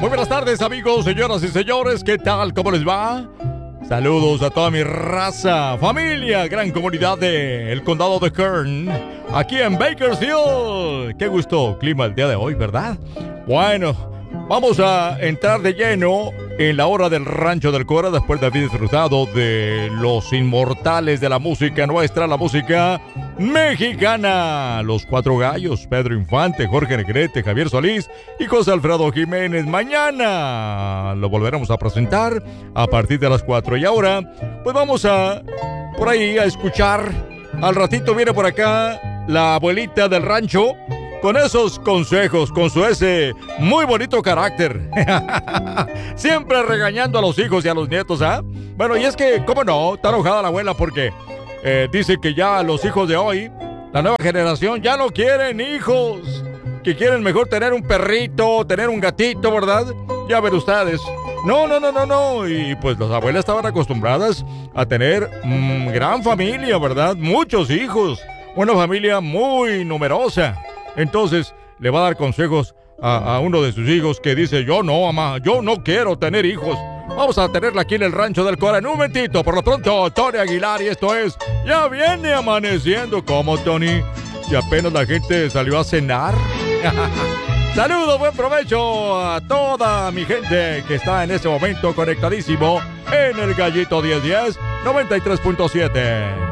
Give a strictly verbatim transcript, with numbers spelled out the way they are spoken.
Muy buenas tardes, amigos, señoras y señores. ¿Qué tal? ¿Cómo les va? Saludos a toda mi raza, familia, gran comunidad del condado de Kern, aquí en Bakersfield. Qué gusto clima el día de hoy, ¿verdad? Bueno, vamos a entrar de lleno en la hora del Rancho del Cora después de haber disfrutado de los inmortales de la música nuestra, la música mexicana. Los Cuatro Gallos, Pedro Infante, Jorge Negrete, Javier Solís y José Alfredo Jiménez. Mañana lo volveremos a presentar a partir de las cuatro. Y ahora, pues vamos a, por ahí, a escuchar. Al ratito viene por acá la abuelita del rancho con esos consejos, con su ese muy bonito carácter. Siempre regañando a los hijos y a los nietos, ¿ah? ¿eh? Bueno, y es que, ¿cómo no? Está enojada la abuela porque eh, dice que ya los hijos de hoy, la nueva generación, ya no quieren hijos. Que quieren mejor tener un perrito, tener un gatito, ¿verdad? Ya ven ustedes. No, no, no, no, no. Y pues las abuelas estaban acostumbradas a tener mmm, gran familia, ¿verdad? Muchos hijos. Una familia muy numerosa. Entonces, le va a dar consejos a, a uno de sus hijos que dice, yo no, mamá, yo no quiero tener hijos. Vamos a tenerla aquí en el Rancho del Cora en un momentito. Por lo pronto, Tony Aguilar, y esto es Ya Viene Amaneciendo. ¿Cómo, Tony? Si apenas la gente salió a cenar. Saludos, buen provecho a toda mi gente que está en este momento conectadísimo en el Gallito diez diez noventa y tres punto siete.